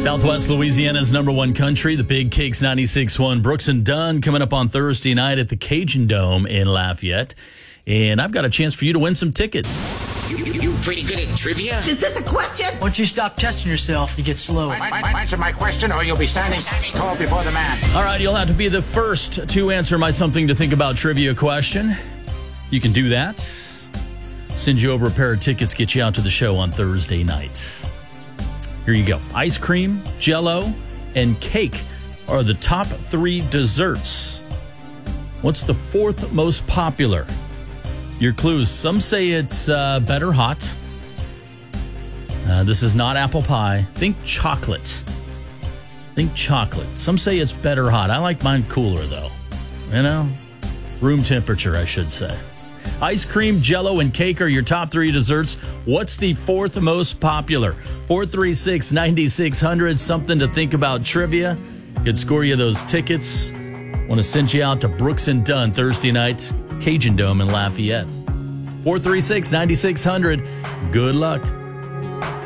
Southwest Louisiana's number one country, the Big Cakes 96.1. Brooks and Dunn coming up on Thursday night at the Cajun Dome in Lafayette. And I've got a chance for you to win some tickets. You pretty good at trivia? Is this a question? Once you stop testing yourself, you get slow. Answer my question or you'll be standing tall before the man. All right, you'll have to be the first to answer my something to think about trivia question. You can do that. Send you over a pair of tickets, get you out to the show on Thursday night. Here you go. Ice cream, Jell-O, and cake are the top three desserts. What's the fourth most popular? Your clues. Some say it's better hot. This is not apple pie. Think chocolate. Think chocolate. Some say it's better hot. I like mine cooler, though. You know, room temperature, I should say. Ice cream, Jell-O, and cake are your top three desserts. What's the fourth most popular? 436-9600. Something to think about trivia. Could score you those tickets. Want to send you out to Brooks and Dunn Thursday night, Cajun Dome in Lafayette. 436-9600. Good luck.